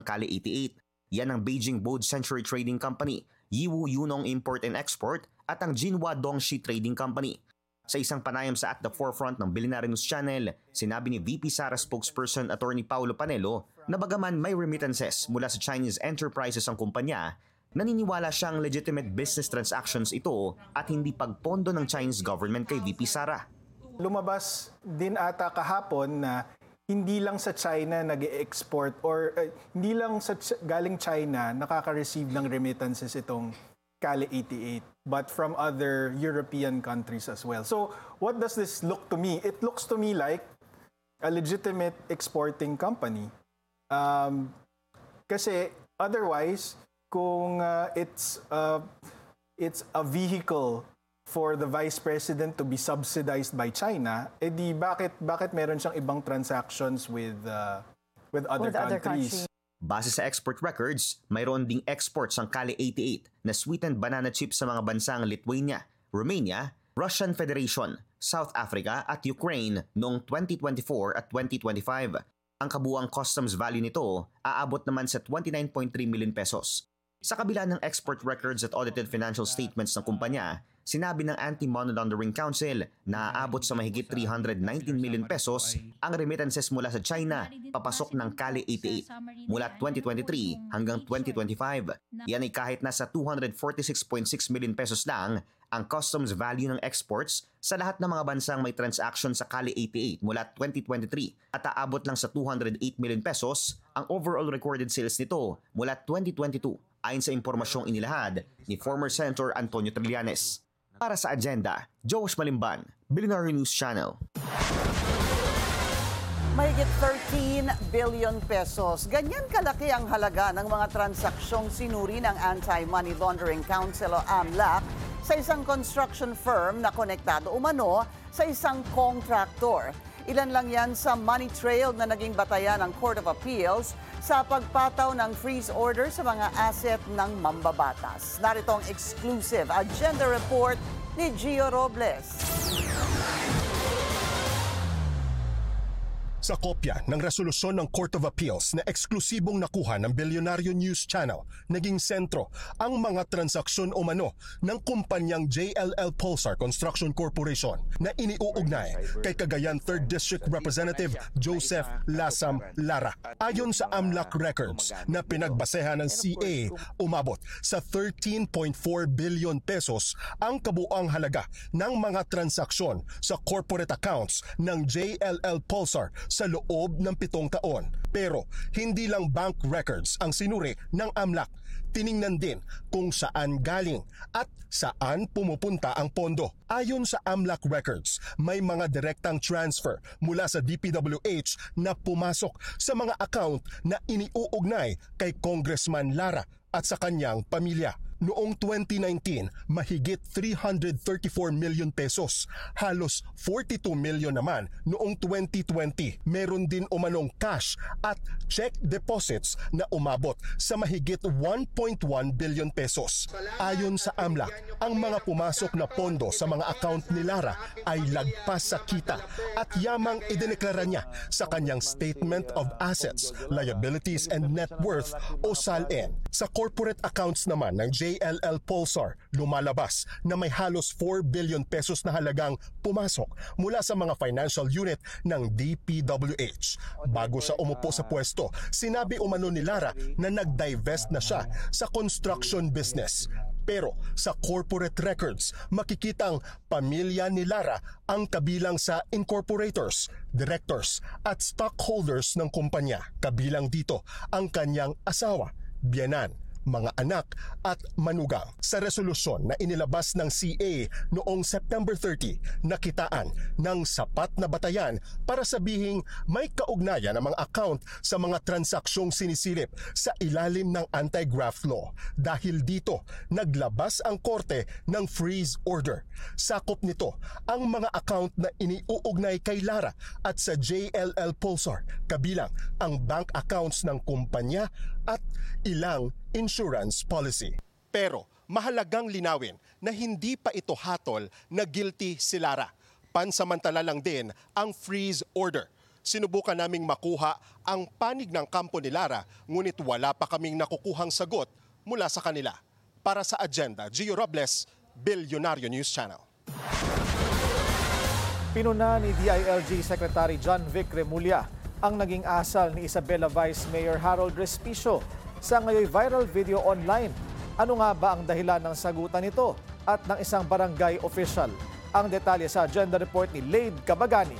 Kali 88. Yan ang Beijing Bold Century Trading Company, Yiwu Yunong Import and Export at ang Jinhua Dongxi Trading Company. Sa isang panayam sa At the Forefront ng Billionaire News Channel, sinabi ni VP Sara spokesperson Attorney Paulo Panelo na bagaman may remittances mula sa Chinese enterprises ang kumpanya, naniniwala siyang legitimate business transactions ito at hindi pagpondo ng Chinese government kay VP Sara. Lumabas din ata kahapon na hindi lang sa China nag-export or hindi lang sa galing China nakaka-receive ng remittances itong Kali 88, but from other European countries as well. So what does this look to me? It looks to me like a legitimate exporting company. Kasi otherwise, kung it's a vehicle for the Vice President to be subsidized by China, edi bakit meron siyang ibang transactions with other countries? Base sa export records, mayroon ding exports ang Kali 88 na sweetened banana chips sa mga bansang Lithuania, Romania, Russian Federation, South Africa at Ukraine noong 2024 at 2025. Ang kabuuang customs value nito aabot naman sa 29.3 million pesos. Sa kabila ng export records at audited financial statements ng kumpanya, sinabi ng Anti-Money Laundering Council na aabot sa mahigit 319 million pesos ang remittances mula sa China papasok ng Kali 88 mula 2023 hanggang 2025. Yan ay kahit nasa 246.6 million pesos lang ang customs value ng exports sa lahat ng mga bansang may transaction sa Kali 88 mula 2023 at aabot lang sa 208 million pesos ang overall recorded sales nito mula 2022 ayon sa impormasyong inilahad ni former Senator Antonio Trillanes. Para sa Agenda, Josh Malimban, Billionaire News Channel. Mahigit 13 billion pesos. Ganyan kalaki ang halaga ng mga transaksyong sinuri ng Anti-Money Laundering Council o AMLAC sa isang construction firm na konektado umano sa isang contractor. Ilan lang yan sa money trail na naging batayan ng Court of Appeals sa pagpataw ng freeze order sa mga asset ng mambabatas. Narito ang exclusive agenda report ni Gio Robles. Sa kopya ng resolusyon ng Court of Appeals na eksklusibong nakuha ng Billionaire News Channel, naging sentro ang mga transaksyon umano ng kumpanyang JLL Pulsar Construction Corporation na iniuugnay kay Cagayan 3rd District Representative Joseph Lasam Lara. Ayon sa AMLAC records na pinagbasehan ng CA, umabot sa 13.4 billion pesos ang kabuuang halaga ng mga transaksyon sa corporate accounts ng JLL Pulsar sa loob ng 7 taon. Pero hindi lang bank records ang sinuri ng AMLAC. Tiningnan din kung saan galing at saan pumupunta ang pondo. Ayon sa AMLAC records, may mga direktang transfer mula sa DPWH na pumasok sa mga account na iniuugnay kay Congressman Lara at sa kanyang pamilya. Noong 2019, mahigit 334 million pesos. Halos 42 million naman noong 2020. Meron din umanong cash at check deposits na umabot sa mahigit 1.1 billion pesos. Ayon sa AMLAC, ang mga pumasok na pondo sa mga account ni Lara ay lagpas sa kita at yamang idineklara niya sa kanyang Statement of Assets, Liabilities and Net Worth o SALN. Sa corporate accounts naman ng JLL Pulsar, lumalabas na may halos 4 billion pesos na halagang pumasok mula sa mga financial unit ng DPWH. Bago siya umupo sa pwesto, sinabi umano ni Lara na nag-divest na siya sa construction business. Pero sa corporate records, makikitang pamilya ni Lara ang kabilang sa incorporators, directors at stockholders ng kumpanya. Kabilang dito ang kanyang asawa, biyenan, mga anak at manugang. Sa resolusyon na inilabas ng CA noong September 30, nakitaan ng sapat na batayan para sabihing may kaugnayan ang mga account sa mga transaksyong sinisilip sa ilalim ng anti-graft law. Dahil dito, naglabas ang korte ng freeze order. Sakop nito ang mga account na iniuugnay kay Lara at sa JLL Pulsar, kabilang ang bank accounts ng kumpanya at ilang insurance policy. Pero mahalagang linawin na hindi pa ito hatol na guilty si Lara. Pansamantala lang din ang freeze order. Sinubukan naming makuha ang panig ng kampo ni Lara, ngunit wala pa kaming nakukuhang sagot mula sa kanila. Para sa Agenda, Gio Robles, Bilyonaryo News Channel. Pinuna ni DILG Secretary John Vic Remulla ang naging asal ni Isabela Vice Mayor Harold Respicio sa ngayon viral video online. Ano nga ba ang dahilan ng sagutan nito at ng isang barangay official? Ang detalye sa agenda report ni Laid Cabagani.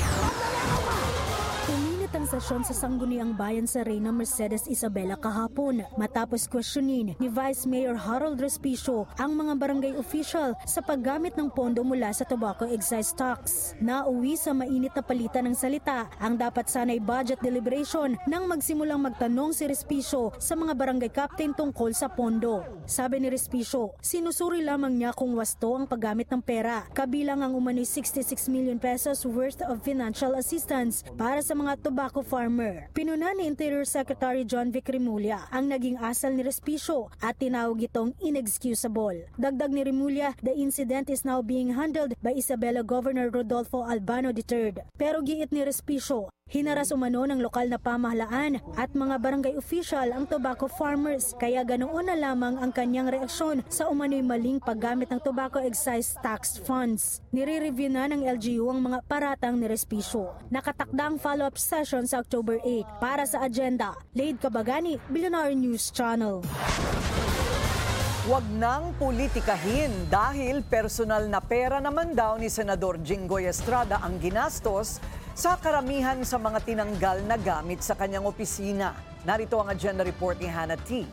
Uminit ang sesyon sa Sangguniang Bayan sa Reyna Mercedes Isabela kahapon matapos questionin ni Vice Mayor Harold Respicio ang mga barangay official sa paggamit ng pondo mula sa tobacco excise tax. Nauwi sa mainit na palitan ng salita ang dapat sanay budget deliberation nang magsimulang magtanong si Respicio sa mga barangay captain tungkol sa pondo. Sabi ni Respicio, sinusuri lamang niya kung wasto ang paggamit ng pera, kabilang ang umano'y 66 million pesos worth of financial assistance para sa mga tobacco farmer. Pinuna ni Interior Secretary John Vic Remulla ang naging asal ni Respicio at tinawag itong inexcusable. Dagdag ni Remulla, the incident is now being handled by Isabela Governor Rodolfo Albano III. Pero giit ni Respicio, hinaras umano ng lokal na pamahalaan at mga barangay official ang tobacco farmers, kaya ganoon na lamang ang kanyang reaksyon sa umano'y maling paggamit ng tobacco excise tax funds. Nire-review na ng LGU ang mga paratang ni Respicio. Nakatakda ang follow-up session sa October 8. Para sa agenda, Laid Cabagani, Bilyonaryo News Channel. Huwag nang politikahin dahil personal na pera naman daw ni Senador Jinggoy Estrada ang ginastos sa karamihan sa mga tinanggal na gamit sa kanyang opisina. Narito ang agenda report ni Hannah T.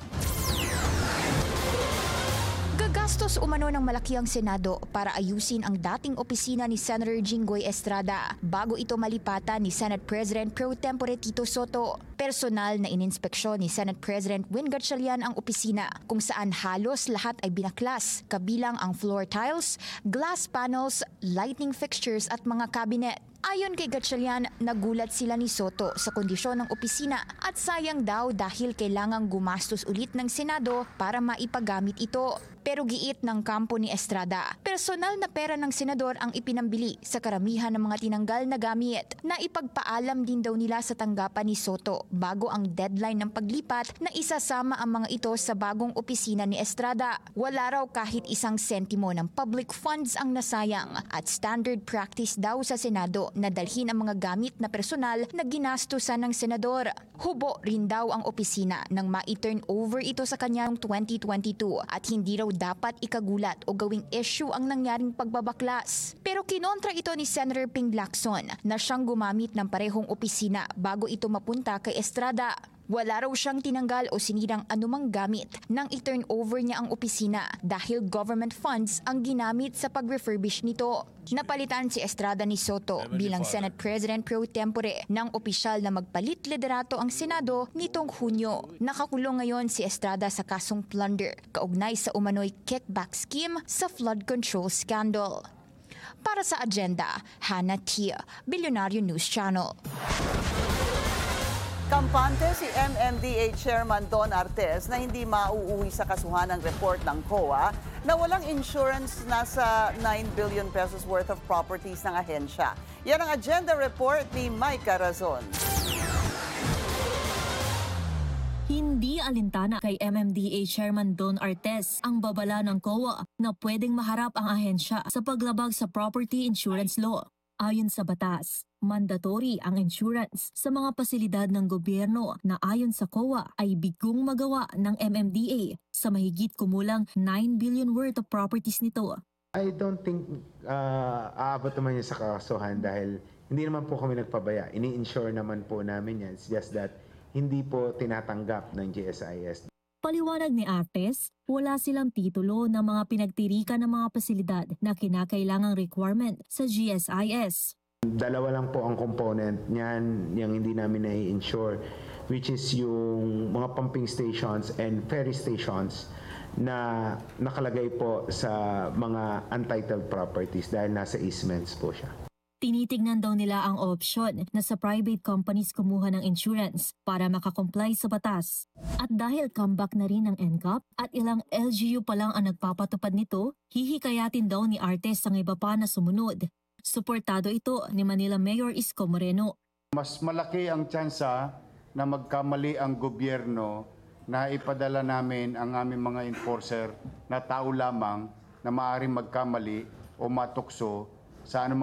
Gagastos umano ng malaki ang Senado para ayusin ang dating opisina ni Senator Jinggoy Estrada bago ito malipatan ni Senate President Pro Tempore Tito Soto. Personal na ininspeksyon ni Senate President Win Gatchalian ang opisina kung saan halos lahat ay binaklas, kabilang ang floor tiles, glass panels, lighting fixtures at mga cabinet. Ayon kay Gatchalian, nagulat sila ni Soto sa kondisyon ng opisina at sayang daw dahil kailangang gumastos ulit ng Senado para maipagamit ito. Pero giit ng kampo ni Estrada, personal na pera ng senador ang ipinambili sa karamihan ng mga tinanggal na gamit na ipagpaalam din daw nila sa tanggapan ni Soto bago ang deadline ng paglipat na isasama ang mga ito sa bagong opisina ni Estrada. Wala raw kahit isang sentimo ng public funds ang nasayang at standard practice daw sa Senado na dalhin ang mga gamit na personal na ginastusan ng senador. Hubo rin daw ang opisina nang ma-turn over ito sa kanya noong 2022 at hindi raw dapat ikagulat o gawing issue ang nangyaring pagbabaklas. Pero kinontra ito ni Senator Ping Lacson na siyang gumamit ng parehong opisina bago ito mapunta kay Estrada. Wala raw siyang tinanggal o sinirang anumang gamit nang i-turn over niya ang opisina dahil government funds ang ginamit sa pag-refurbish nito. Napalitan si Estrada ni Soto bilang Senate President Pro Tempore ng opisyal na magpalit liderato ang Senado nitong Hunyo. Nakakulong ngayon si Estrada sa kasong plunder kaugnay sa umano'y kickback scheme sa flood control scandal. Para sa agenda, Hannah Tia, Bilyonaryo News Channel. Kampante si MMDA Chairman Don Artes na hindi mauuwi sa kasuhan ng report ng COA na walang insurance nasa 9 billion pesos worth of properties ng ahensya. Yan ang agenda report ni Mike Carazon. Hindi alintana kay MMDA Chairman Don Artes ang babala ng COA na pwedeng maharap ang ahensya sa paglabag sa property insurance law. Ayon sa batas, mandatory ang insurance sa mga pasilidad ng gobyerno na ayon sa COA ay bigong magawa ng MMDA sa mahigit kumulang 9 billion worth of properties nito. I don't think aabot naman yun sa kasuhan dahil hindi naman po kami nagpabaya. Ini-insure naman po namin yan. It's just that hindi po tinatanggap ng GSIS. Paliwanag ni Artes, wala silang titulo ng mga pinagtirikan ng mga pasilidad na kinakailangang requirement sa GSIS. Dalawa lang po ang component niyan, yung hindi namin nai-insure, which is yung mga pumping stations and ferry stations na nakalagay po sa mga untitled properties dahil nasa easements po siya. Tinitignan daw nila ang opsyon na sa private companies kumuha ng insurance para makakomply sa batas. At dahil comeback na rin ng NCAP at ilang LGU pa lang ang nagpapatupad nito, hihikayatin daw ni Artes ang iba pa na sumunod. Suportado ito ni Manila Mayor Isko Moreno. Mas malaki ang tsansa na magkamali ang gobyerno na ipadala namin ang aming mga enforcer na tao lamang na maaaring magkamali o matukso sa anumang